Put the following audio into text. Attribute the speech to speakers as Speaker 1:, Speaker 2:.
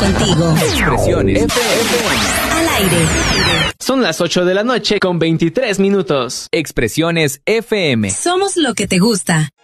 Speaker 1: contigo.
Speaker 2: Expresiones FM.
Speaker 1: Al aire.
Speaker 3: Son las 8 de la noche con 23 minutos.
Speaker 2: Expresiones FM.
Speaker 1: Somos lo que te gusta.